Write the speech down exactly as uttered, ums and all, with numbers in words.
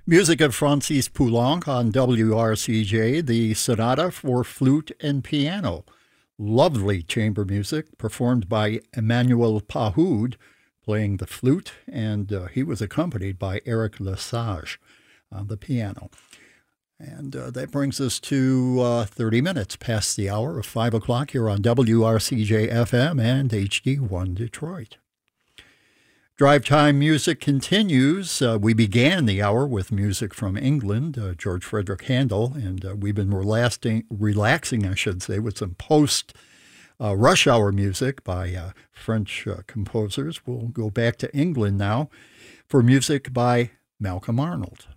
Music of Francis Poulenc on W R C J, the Sonata for Flute and Piano. Lovely chamber music performed by Emmanuel Pahud, playing the flute, and uh, he was accompanied by Eric Lesage on the piano. And uh, that brings us to uh, thirty minutes past the hour of five o'clock here on W R C J F M and H D one Detroit. Drive Time music continues. Uh, we began the hour with music from England, uh, George Frederick Handel, and uh, we've been relaxing, relaxing, I should say, with some post uh, rush hour music by uh, French uh, composers. We'll go back to England now for music by Malcolm Arnold.